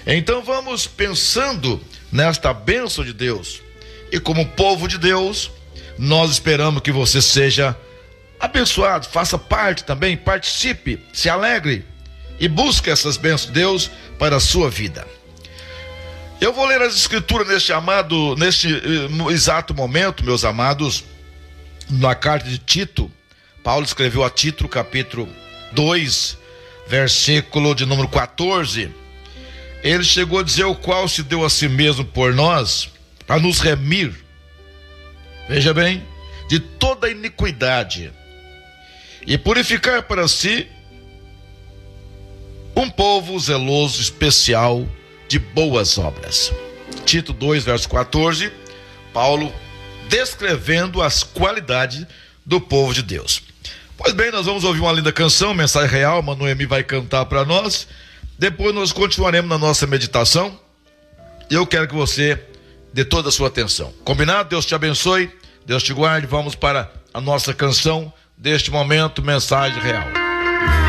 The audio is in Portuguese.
Então vamos pensando nesta bênção de Deus. E como povo de Deus, nós esperamos que você seja abençoado, faça parte também, participe, se alegre e busque essas bênçãos de Deus para a sua vida. Eu vou ler as escrituras neste exato momento, meus amados, na carta de Tito. Paulo escreveu a Tito, capítulo 2, versículo de número 14. Ele chegou a dizer: o qual se deu a si mesmo por nós, para nos remir, veja bem, de toda iniquidade, e purificar para si um povo zeloso, especial, de boas obras. Tito 2, verso 14, Paulo descrevendo as qualidades do povo de Deus. Pois bem, nós vamos ouvir uma linda canção, Mensagem Real, Noemi vai cantar para nós. Depois nós continuaremos na nossa meditação. Eu quero que você dê toda a sua atenção. Combinado? Deus te abençoe, Deus te guarde. Vamos para a nossa canção deste momento, Mensagem Real.